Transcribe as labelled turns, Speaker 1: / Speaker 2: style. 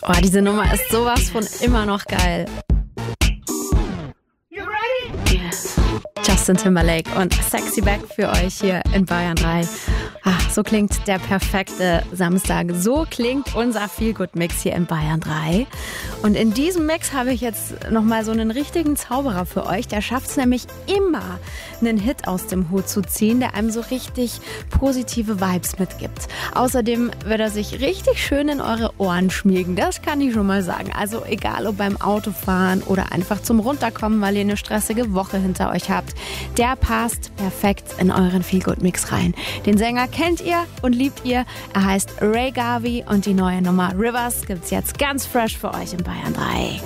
Speaker 1: Oh, diese Nummer ist sowas von immer noch geil. Justin Timberlake und Sexy Back für euch hier in Bayern 3. So klingt der perfekte Samstag. So klingt unser Feelgood-Mix hier in Bayern 3. Und in diesem Mix habe ich jetzt nochmal so einen richtigen Zauberer für euch. Der schafft es nämlich immer, einen Hit aus dem Hut zu ziehen, der einem so richtig positive Vibes mitgibt. Außerdem wird er sich richtig schön in eure Ohren schmiegen. Das kann ich schon mal sagen. Also egal ob beim Autofahren oder einfach zum Runterkommen, weil ihr eine stressige Woche hinter euch habt. Der passt perfekt in euren Feelgood-Mix rein. Den Sänger kennt ihr und liebt ihr. Er heißt Ray Garvey und die neue Nummer Rivers gibt's jetzt ganz fresh für euch in Bayern 3.